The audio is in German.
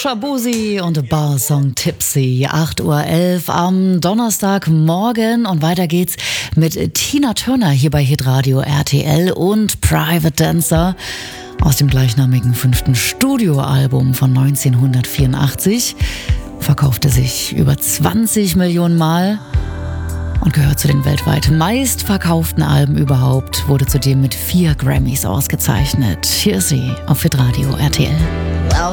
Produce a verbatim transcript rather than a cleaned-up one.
Shaboozey und Barsong Tipsy. acht Uhr elf am Donnerstagmorgen und weiter geht's mit Tina Turner hier bei Hitradio R T L und Private Dancer aus dem gleichnamigen fünften Studioalbum von neunzehnhundertvierundachtzig. Verkaufte sich über zwanzig Millionen Mal und gehört zu den weltweit meistverkauften Alben überhaupt, wurde zudem mit vier Grammys ausgezeichnet. Hier ist sie auf Hitradio R T L.